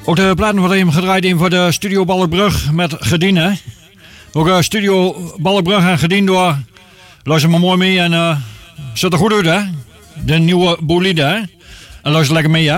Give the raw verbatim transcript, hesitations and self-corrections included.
Ook de platen worden even gedraaid in voor de Studio Balkbrug met Gedien. Hè? Ook uh, Studio Balkbrug en Gedien door. Luister maar mooi mee en uh, zet er goed uit, hè? De nieuwe bolide, hè? En luister lekker mee, hè?